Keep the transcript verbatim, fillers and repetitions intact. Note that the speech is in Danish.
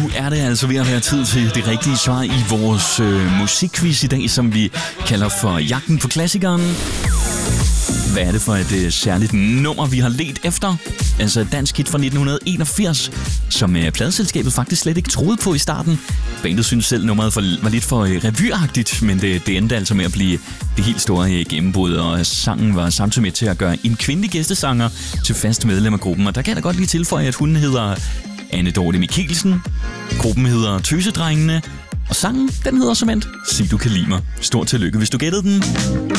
er det altså ved at være tid til det rigtige svar i vores øh, musikquiz i dag, som vi kalder for Jagten på Klassikeren. Hvad er det for et øh, særligt nummer, vi har let efter? Altså et dansk hit fra nitten enogfirs, som øh, pladeselskabet faktisk slet ikke troede på i starten. Bandet synes selv, nummeret for, var lidt for øh, revyagtigt, men det, det endte altså med at blive det helt store øh, gennembrud, og sangen var samtidig med til at gøre en kvindelig gæstesanger til fast medlem af gruppen. Og der kan jeg da godt lige tilføje, at hun hedder Anne Dorte Mikkelsen, gruppen hedder Tøsedrengene, og sangen, den hedder som endt Sig du kan lide mig. Stort tillykke, hvis du gættede den.